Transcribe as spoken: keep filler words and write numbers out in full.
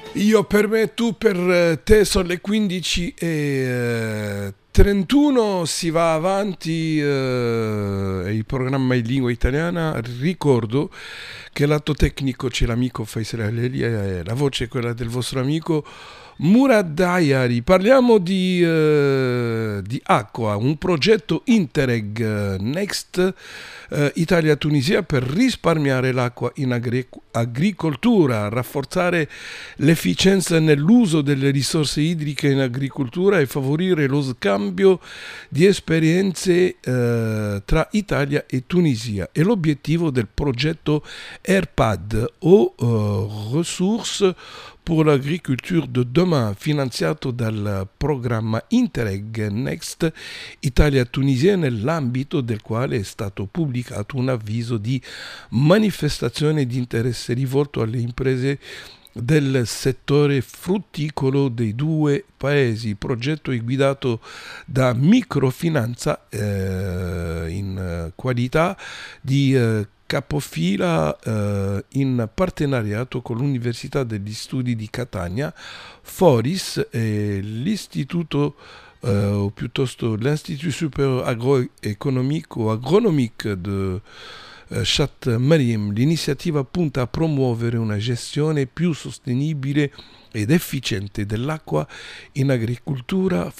Io per me, tu per te, sono le quindici e trentuno, si va avanti, eh, il programma in lingua italiana. Ricordo che lato tecnico c'è l'amico Faisal Haleli e la voce è quella del vostro amico Murad Dayari. Parliamo di, eh, di acqua, un progetto Interreg eh, Next eh, Italia-Tunisia per risparmiare l'acqua in agri- agricoltura, rafforzare l'efficienza nell'uso delle risorse idriche in agricoltura e favorire lo scambio di esperienze eh, tra Italia e Tunisia. È l'obiettivo del progetto AirPad o eh, Ressources pour l'agriculture de demain, finanziato dal programma Interreg Next Italia-Tunisia, nell'ambito del quale è stato pubblicato un avviso di manifestazione di interesse rivolto alle imprese del settore frutticolo dei due paesi. Il progetto è guidato da Microfinanza eh, in qualità di eh, capofila eh, in partenariato con l'Università degli Studi di Catania, Foris e l'Istituto eh, o piuttosto l'Institut Supérieur Agroéconomique o Agronomique de eh, Chat Marim. L'iniziativa punta a promuovere una gestione più sostenibile ed efficiente dell'acqua in agricoltura,